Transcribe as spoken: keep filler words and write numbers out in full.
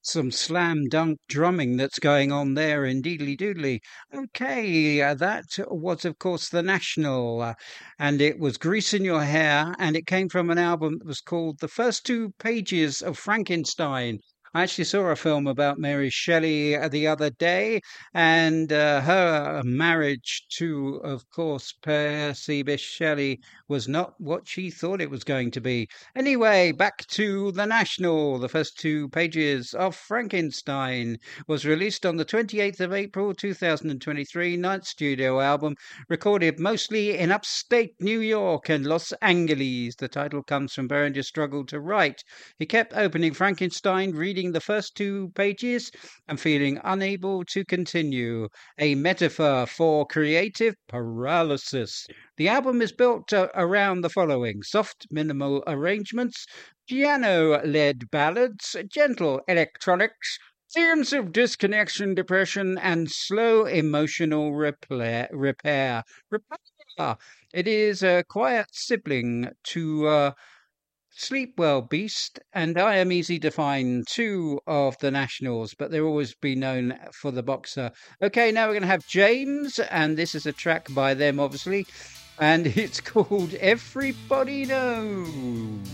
Some slam dunk drumming that's going on there, indeedly doodly. Okay, uh, that was, of course, The National, uh, and it was Grease in Your Hair, and it came from an album that was called The First Two Pages of Frankenstein. I actually saw a film about Mary Shelley uh, the other day, and uh, her marriage to, of course, Percy Bysshe Shelley was not what she thought it was going to be. Anyway, back to The National. The first two pages of Frankenstein was released on the twenty-eighth of April two thousand twenty-three, ninth studio album, recorded mostly in upstate New York and Los Angeles. The title comes from Berenger's struggle to write. He kept opening Frankenstein, reading the first two pages, and feeling unable to continue. A metaphor for creative paralysis. The album is built uh, around the following: soft, minimal arrangements, piano-led ballads, gentle electronics, themes of disconnection, depression, and slow emotional repair. repair. repair. It is a quiet sibling to uh, Sleep Well Beast and I Am Easy to Find, two of the Nationals, but they'll always be known for The Boxer. Okay, now we're going to have James, and this is a track by them, obviously, and it's called Everybody Knows.